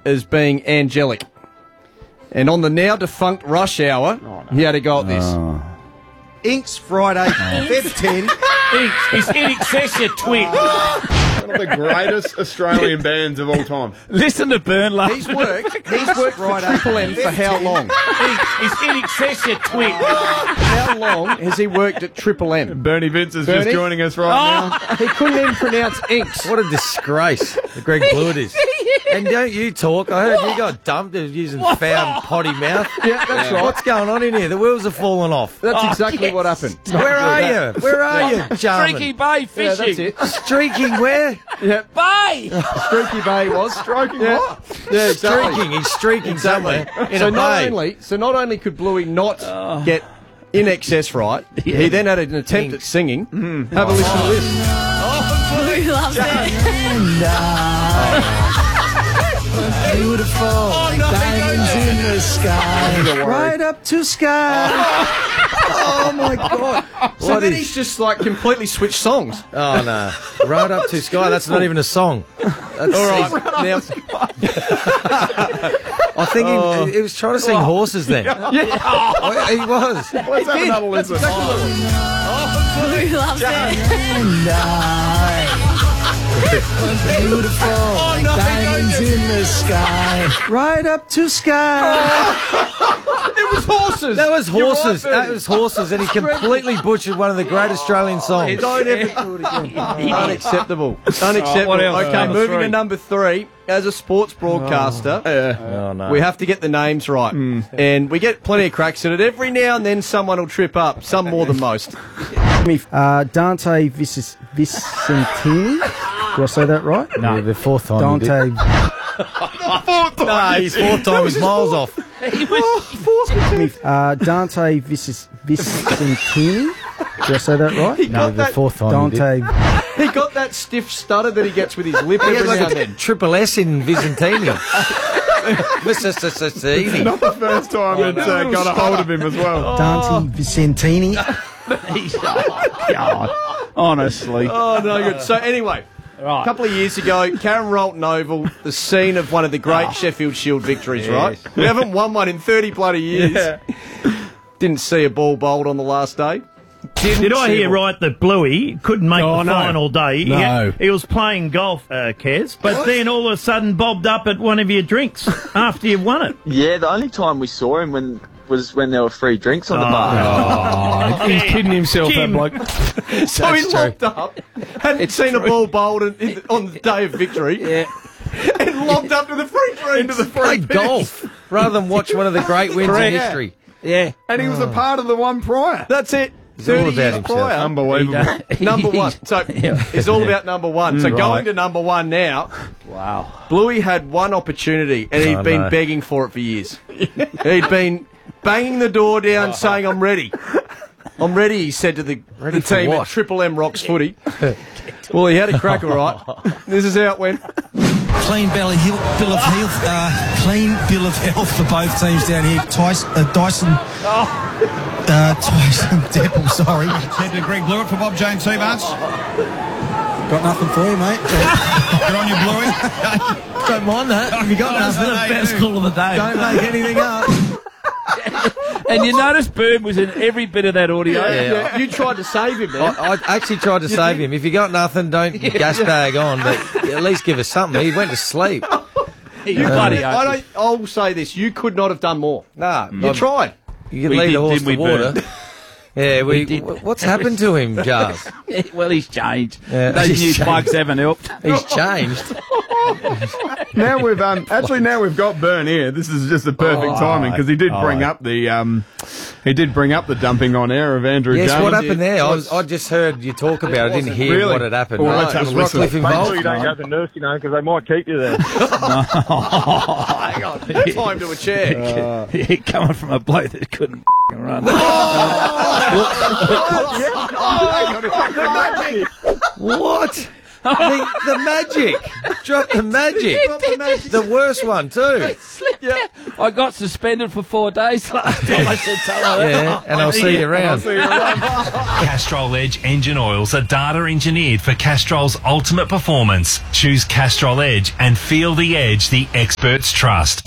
as being angelic. And on the now defunct Rush Hour, he had a go at this. Inks Friday, Feb 10. Inks, it's In Excess, you twit. One of the greatest Australian bands of all time. Listen to Burnley. He's worked Triple M for how long? Inks, it's In Excess, you twit. How long has he worked at Triple M? Bernie Vince is Bernie? just joining us right now. He couldn't even pronounce Inks. What a disgrace that Greg Blewett is. And don't you talk? I heard you got dumped using found potty mouth. Yeah, that's right. What's going on in here? The wheels are falling off. That's exactly what happened. Where are you? Where are you, Jarman? Streaky Bay fishing. Yeah, that's it. Streaking where? Yeah, Bay! Streaky Bay was. Stroking Yeah, what? yeah, exactly. Streaking. He's streaking somewhere in So a bay. not only could Bluey not get In Excess right, he then had an attempt at singing. Have a listen to this. Bluey loves it. Beautiful, diamonds in the sky, right up to sky. Oh my God! So What then is- he's just like completely switched songs. Oh, no. Right up to sky. That's not even a song. That's, All right, now I think he was trying to sing horses then. Yeah. He was. Let's have another listen. Bluey loves it. Beautiful, diamonds in the sky, right up to sky. it was horses. That was You're right, horses. Bernie. That was horses, and he completely butchered one of the great Australian songs. Don't ever do it again. Unacceptable. Unacceptable. what else? Okay, Number moving to three. number 3. As a sports broadcaster, Oh, no. we have to get the names right. And we get plenty of cracks at it. Every now and then someone will trip up, some more than most. Dante Vicentini. Do I say that right? No, the fourth time. Dante. Nah, his fourth time was miles off. Dante Vicentini. Do I say that right? No, the fourth time. Dante. He got that stiff stutter that he gets with his lip every now and then. Triple S in Vicentini. Vicentini. Not the first time it's got a hold of him as well. Dante Vicentini. God, honestly. Oh, no good. So anyway, a couple of years ago, Karen Rolton Oval, the scene of one of the great Sheffield Shield victories, right? We haven't won one in 30 bloody years. Didn't see a ball bowled on the last day. Did I hear right that Bluey couldn't make the no. final day? No. He was playing golf, Kez, but then all of a sudden bobbed up at one of your drinks after you won it. Yeah, the only time we saw him was when there were free drinks on the bar. He's kidding himself, Jim. that bloke. So he locked up, hadn't seen a ball bowled on the day of victory, and locked up to the free drink. Into the Play free golf rather than watch one of the great wins in history. Yeah. And he was a part of the one prior. That's it. It's all 30 about years himself. prior. Unbelievable. Number one. So it's all about number one. So going to number one now. Wow. Bluey had one opportunity, and he'd been begging for it for years. He'd been banging the door down, saying, "I'm ready. I'm ready," he said to the Ready for team what? at Triple M Rocks Footy. Well, he had a crack, all right. This is how it went. Clean bill of health. Clean bill of health for both teams down here. Tyson Deppel, sorry. Said to Greg Blewett for Bob James Seabarts. Got nothing for you, mate. Good on you, Bluey. Don't mind that. Have you got That's the best call of the day. Don't make anything up. And you notice Bird was in every bit of that audio. Yeah. You tried to save him, man. I actually tried to save him. If you got nothing, don't gas bag on, but at least give us something. He went to sleep. You bloody I'll say this: you could not have done more. Nah, You tried. you could We lead did, the horse didn't to we, water. Bert? Yeah, We did. what's happened to him, Jars? Well, he's changed. Yeah, Those he's new changed. plugs haven't helped. He's changed. Now we've now we've got Burn here. This is just the perfect timing because he did bring up the dumping on air of Andrew Yes, Jones. what happened there? I just heard you talk about it. I didn't hear Really? what had happened. Well, let's have Was a listen. Rockcliffe involved? you don't go to the nurse, because they might keep you there. Hang on, time to a chair. Coming from a bloke that couldn't run. What? The magic. Drop the magic. The worst one, too. I got suspended for 4 days last time. I said, tell her that. And I'll see you around. Castrol Edge engine oils are data engineered for Castrol's ultimate performance. Choose Castrol Edge and feel the edge the experts trust.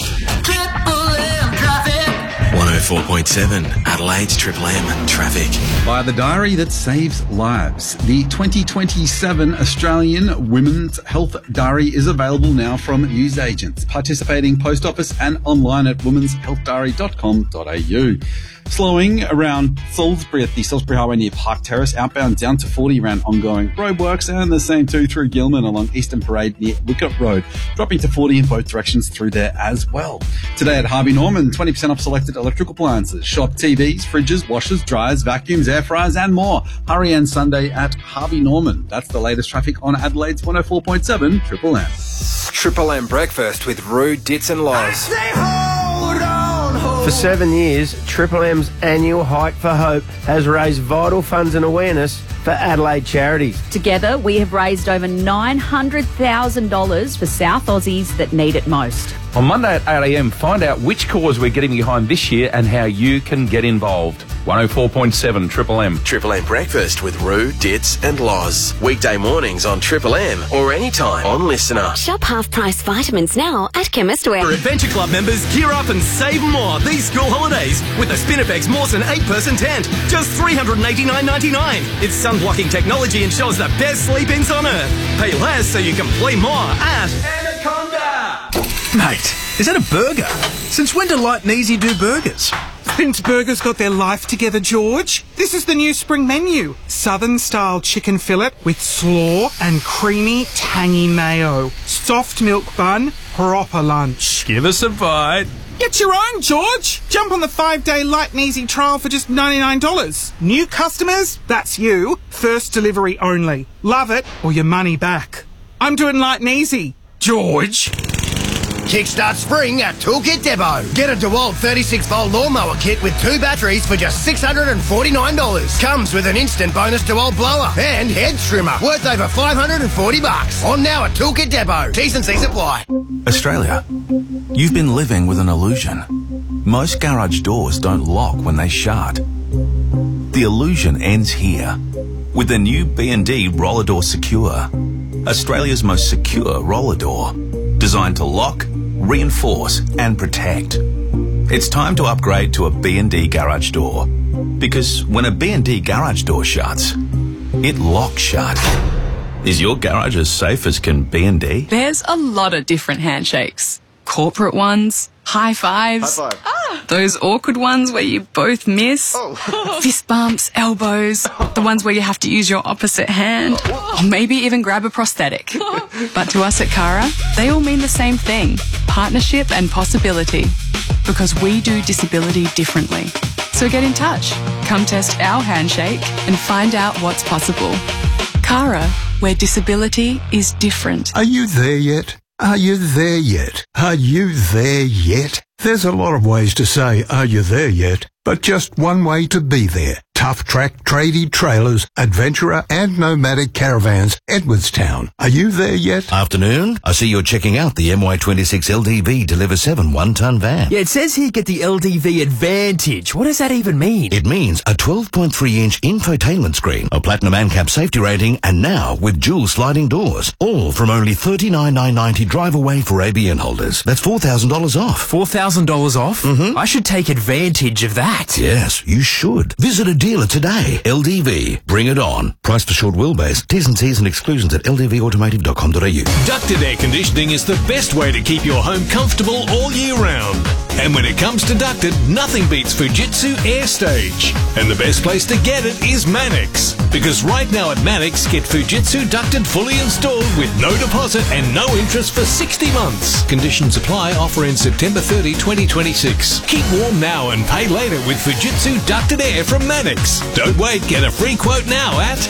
104.7 Adelaide's Triple M traffic. By the diary that saves lives. The 2027 Australian Women's Health Diary is available now from newsagents, participating post office and online at womenshealthdiary.com.au. Slowing around Salisbury at the Salisbury Highway near Park Terrace, outbound down to 40 around ongoing roadworks, and the same too through Gilman along Eastern Parade near Wicket Road, dropping to 40 in both directions through there as well. Today at Harvey Norman, 20% off selected electrical appliances, shop TVs, fridges, washers, dryers, vacuums, air fryers and more. Hurry and Sunday at Harvey Norman. That's the latest traffic on Adelaide's 104.7 Triple M. Triple M breakfast with Roo, Dits and Loz. For 7 years, Triple M's annual Hike for Hope has raised vital funds and awareness for Adelaide charities. Together, we have raised over $900,000 for South Aussies that need it most. On Monday at 8 a.m, find out which cause we're getting behind this year and how you can get involved. 104.7 Triple M. Triple M breakfast with Roo, Dits and Loz. Weekday mornings on Triple M or anytime on Listener. Shop half-price vitamins now at Chemist Warehouse. For Adventure Club members, gear up and save more these school holidays with the Spinifex Mawson 8-person tent. Just $389.99. Its sun-blocking technology ensures the best sleep-ins on Earth. Pay less so you can play more at Anaconda. Mate, is that a burger? Since when do Light and Easy do burgers? Since burgers got their life together, George. This is the new spring menu. Southern-style chicken fillet with slaw and creamy, tangy mayo. Soft milk bun, proper lunch. Give us a bite. Get your own, George. Jump on the 5-day Light and Easy trial for just $99. New customers? That's you. First delivery only. Love it or your money back. I'm doing Light and Easy. George. Kickstart spring at Toolkit Depot. Get a DeWalt 36-volt lawnmower kit with 2 batteries for just $649. Comes with an instant bonus DeWalt blower and head trimmer worth over $540. On now at Toolkit Depot. T's and C's apply. Australia, you've been living with an illusion. Most garage doors don't lock when they shut. The illusion ends here with the new B&D Roller Door Secure. Australia's most secure roller door, designed to lock, reinforce and protect. It's time to upgrade to a B&D garage door, because when a B&D garage door shuts, it locks shut. Is your garage as safe as can B&D? There's a lot of different handshakes. Corporate ones, high fives. High five. Those awkward ones where you both miss. Fist bumps, elbows, the ones where you have to use your opposite hand. Or maybe even grab a prosthetic. But to us at Cara, they all mean the same thing. Partnership and possibility. Because we do disability differently. So get in touch. Come test our handshake and find out what's possible. Cara, where disability is different. Are you there yet? Are you there yet? Are you there yet? There's a lot of ways to say, are you there yet? But just one way to be there. Tough Track Tradie Trailers, Adventurer and Nomadic Caravans, Edwardstown. Are you there yet? Afternoon. I see you're checking out the MY26 LDV Deliver 7 one-ton van. Yeah, it says here get the LDV Advantage. What does that even mean? It means a 12.3-inch infotainment screen, a platinum ANCAP safety rating, and now with dual sliding doors. All from only $39,990 drive away for ABN holders. That's $4,000 off. $4,000 off? Mm-hmm. I should take advantage of that. Yes, you should. Visit a dealer today. LDV. Bring it on. Price for short wheelbase. T's and C's and exclusions at ldvautomotive.com.au. Ducted air conditioning is the best way to keep your home comfortable all year round. And when it comes to ducted, nothing beats Fujitsu Air Stage. And the best place to get it is Mannix. Because right now at Mannix, get Fujitsu ducted fully installed with no deposit and no interest for 60 months. Conditions apply. Offer in September 30, 2026. Keep warm now and pay later with Fujitsu ducted air from Mannix. Don't wait. Get a free quote now at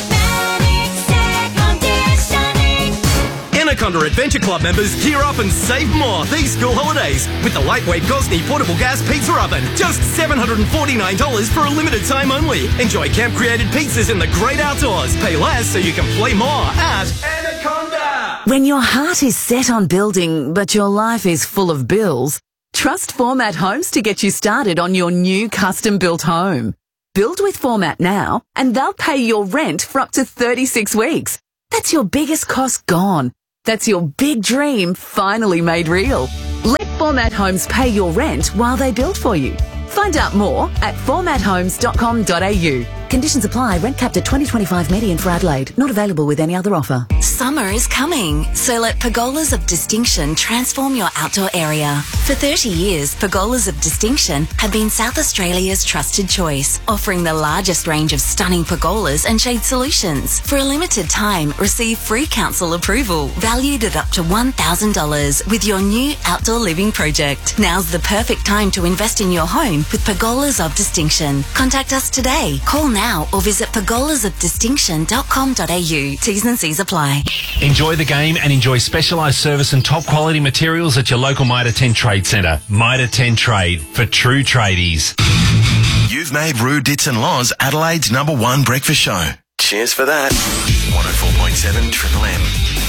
Anaconda Adventure Club members, gear up and save more these school holidays with the lightweight Gosney portable gas pizza oven. Just $749 for a limited time only. Enjoy camp-created pizzas in the great outdoors. Pay less so you can play more at Anaconda. When your heart is set on building, but your life is full of bills, Trust Format Homes to get you started on your new custom-built home. Build with Format now, and they'll pay your rent for up to 36 weeks. That's your biggest cost gone. That's your big dream finally made real. Let Format Homes pay your rent while they build for you. Find out more at formathomes.com.au. Conditions apply. Rent capped at 2025 median for Adelaide. Not available with any other offer. Summer is coming, so let Pergolas of Distinction transform your outdoor area. For 30 years, Pergolas of Distinction have been South Australia's trusted choice, offering the largest range of stunning pergolas and shade solutions. For a limited time, receive free council approval, valued at up to $1,000 with your new outdoor living project. Now's the perfect time to invest in your home with Pergolas of Distinction. Contact us today. Call now or visit pergolasofdistinction.com.au. T's and C's apply. Enjoy the game and enjoy specialised service and top quality materials at your local Mitre 10 Trade Centre. Mitre 10 Trade, for true tradies. You've made Roo, Dits and Loz Adelaide's #1 breakfast show. Cheers for that. 104.7 Triple M.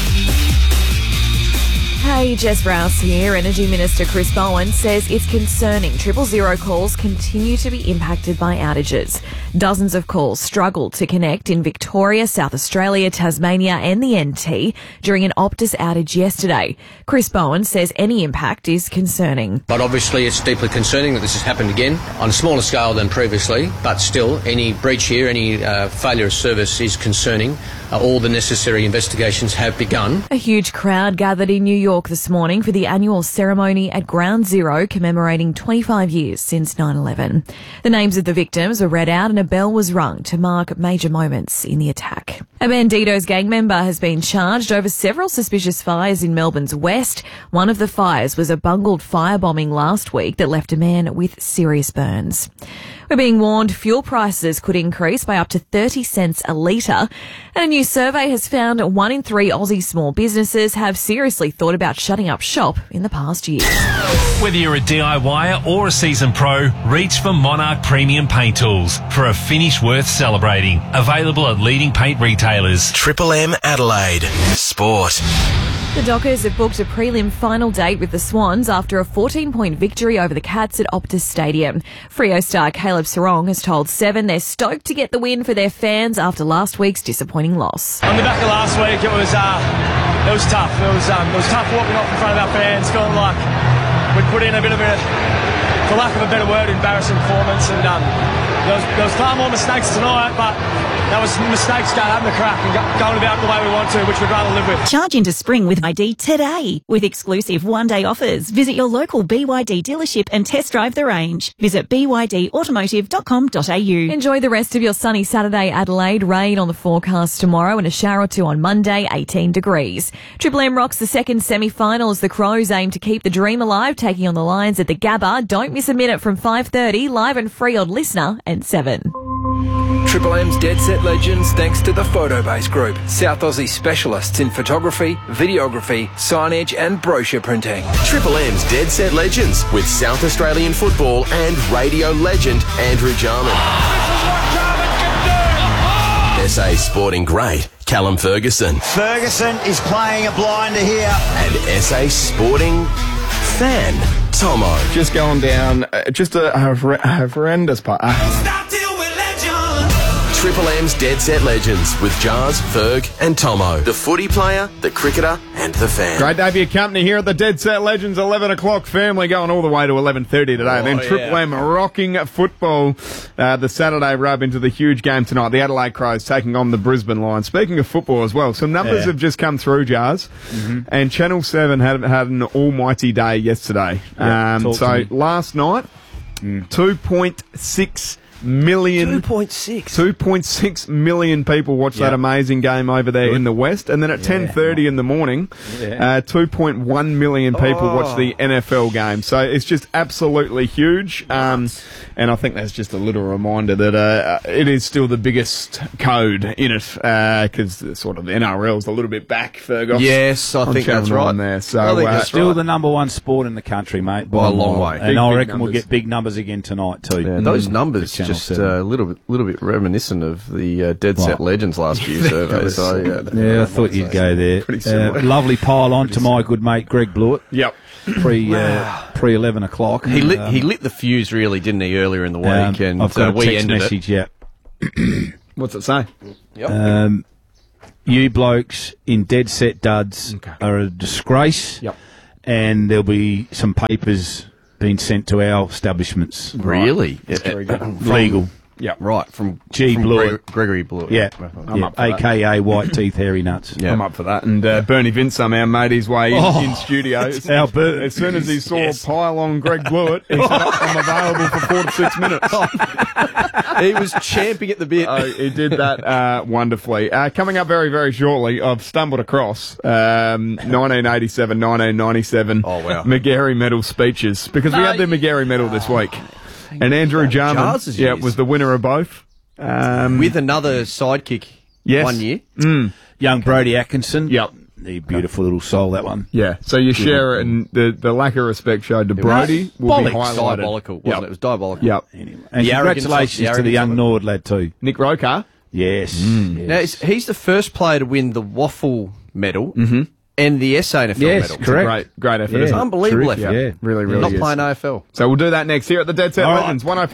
Hey, Jess Rouse here. Energy Minister Chris Bowen says it's concerning 000 calls continue to be impacted by outages. Dozens of calls struggled to connect in Victoria, South Australia, Tasmania and the NT during an Optus outage yesterday. Chris Bowen says any impact is concerning. But obviously it's deeply concerning that this has happened again on a smaller scale than previously, but still any breach here, any failure of service is concerning. All the necessary investigations have begun. A huge crowd gathered in New York this morning for the annual ceremony at Ground Zero commemorating 25 years since 9/11. The names of the victims were read out and a bell was rung to mark major moments in the attack. A Bandidos gang member has been charged over several suspicious fires in Melbourne's west. One of the fires was a bungled firebombing last week that left a man with serious burns. We're being warned fuel prices could increase by up to 30 cents a litre. And a new survey has found 1 in 3 Aussie small businesses have seriously thought about shutting up shop in the past year. Whether you're a DIYer or a seasoned pro, reach for Monarch Premium Paint Tools for a finish worth celebrating. Available at leading paint retailers. Triple M Adelaide. Sport. The Dockers have booked a prelim final date with the Swans after a 14-point victory over the Cats at Optus Stadium. Freo star Caleb Sarong has told Seven they're stoked to get the win for their fans after last week's disappointing loss. On the back of last week, it was tough. It was tough walking off in front of our fans, feeling like we'd put in a bit of a, for lack of a better word, embarrassing performance. And there was far more mistakes tonight, but that was mistakes going up the crack and going about the way we want to, which we'd rather live with. Charge into spring with ID today with exclusive one-day offers. Visit your local BYD dealership and test drive the range. Visit bydautomotive.com.au. Enjoy the rest of your sunny Saturday, Adelaide. Rain on the forecast tomorrow and a shower or two on Monday, 18 degrees. Triple M rocks the second semi-final as the Crows aim to keep the dream alive, taking on the Lions at the Gabba. Don't miss a minute from 5:30, live and free on Listener and 7. Triple M's Dead Set Legends thanks to the Photobase Group, South Aussie specialists in photography, videography, signage and brochure printing. Triple M's Dead Set Legends with South Australian football and radio legend Andrew Jarman. SA sporting great Callum Ferguson. Ferguson is playing a blinder here. And SA sporting fan Tomo. Just going down, just a horrendous part. Triple M's Dead Set Legends with Jars, Ferg and Tomo. The footy player, the cricketer and the fan. Great day for your company here at the Dead Set Legends 11 o'clock family, going all the way to 11:30 today. And then Triple M rocking football, the Saturday rub into the huge game tonight. The Adelaide Crows taking on the Brisbane Lions. Speaking of football as well, some numbers have just come through, Jars. And Channel 7 had an almighty day yesterday. So last night, 2.6 million. 2.6 million people watched that amazing game over there in the West. And then at 10:30 in the morning, 2.1 million people watched the NFL game. So it's just absolutely huge. And I think that's just a little reminder that it is still the biggest code in it, because sort of the NRL's a little bit back, Fergus. Yes, I think that's right. There. So it's still the number one sport in the country, mate, by a long way. And I reckon we'll get big numbers again tonight too. Yeah, those numbers just a little bit reminiscent of the Dead Set Legends last few surveys. I thought you'd go there. Pretty similar. Lovely pile on to my good mate Greg Blewett. Yep. pre 11 o'clock. He lit the fuse, really, didn't he, earlier in the week? And I've got a we text ended message. it. Yeah. What's it say? Yep. You blokes in Dead Set Duds are a disgrace. Yep. And there'll be some papers being sent to our establishments. Really? That's very good. Legal. Yeah, right. From Blewett. Gregory Blewett. Yeah, I'm up for that. AKA White Teeth Hairy Nuts. Yeah. I'm up for that. And Bernie Vince somehow made his way in studio. Albert. As soon as he saw a pile on Greg Blewett, he said, I'm available for 4 to 6 minutes. He was champing at the bit. He did that wonderfully. Coming up very, very shortly, I've stumbled across 1987, 1997 McGarry Medal speeches, because we had the McGarry Medal this week. And Andrew Jarman was the winner of both. With another sidekick 1 year. Young Brody Atkinson. Yep. The beautiful little soul, that one. Yeah, so you share it, and the lack of respect showed to Brody will be highlighted. Diabolical, wasn't it? It was diabolical. Yep. Anyway. And congratulations to the young Nord lad too. Nick Rokar. Yes. Now, he's the first player to win the Waffle medal and the SANFL medal. Correct. Great effort. It's unbelievable effort. Yeah. Really, really Not is. playing AFL. So we'll do that next here at the Dead Set Legends. 104.